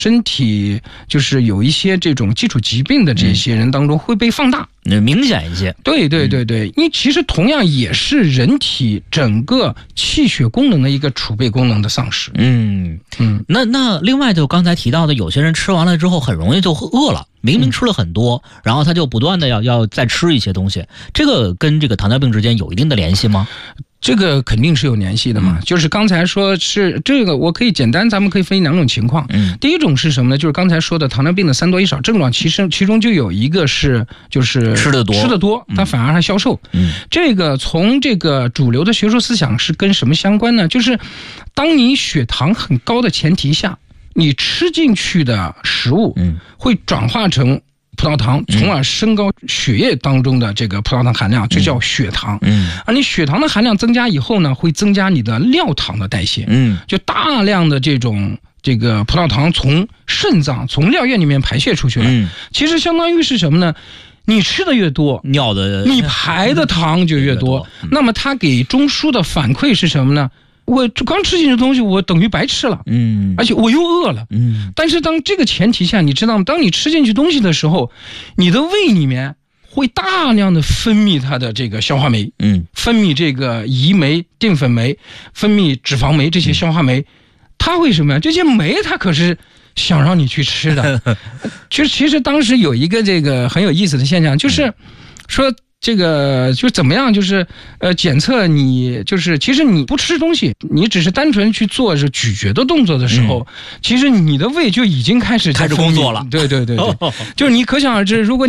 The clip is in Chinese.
身体就是有一些这种基础疾病的这些人当中会被放大， 明显一些。 对，因为其实同样也是人体整个气血功能的一个储备功能的丧失。 那另外就刚才提到的，有些人吃完了之后很容易就饿了，明明吃了很多，然后他就不断的要再吃一些东西，这个跟这个糖尿病之间有一定的联系吗？ 这个肯定是有联系的嘛，就是刚才说是这个，我可以简单，咱们可以分两种情况。第一种是什么呢？就是刚才说的糖尿病的3多1少症状，其中就有一个是就是吃得多，它反而还消瘦。这个从这个主流的学说思想是跟什么相关呢？就是当你血糖很高的前提下，你吃进去的食物会转化成葡萄糖，从而升高血液当中的这个葡萄糖含量，这叫血糖。而你血糖的含量增加以后呢，会增加你的尿糖的代谢。就大量的这个葡萄糖从肾脏从尿液里面排泄出去了。其实相当于是什么呢？你吃的越多，你排的糖就越多。那么它给中枢的反馈是什么呢？我刚吃进去的东西，我等于白吃了，而且我又饿了，但是当这个前提下，你知道吗？当你吃进去东西的时候，你的胃里面会大量的分泌它的这个消化酶，分泌这个胰酶、淀粉酶，分泌脂肪酶这些消化酶，它为什么呀？这些酶它可是想让你去吃的。其实当时有一个这个很有意思的现象，就是说。这个就怎么样？就是检测你就是其实你不吃东西，你只是单纯去做是咀嚼的动作的时候，其实你的胃就已经开始工作了。 对，就是你可想而知，如果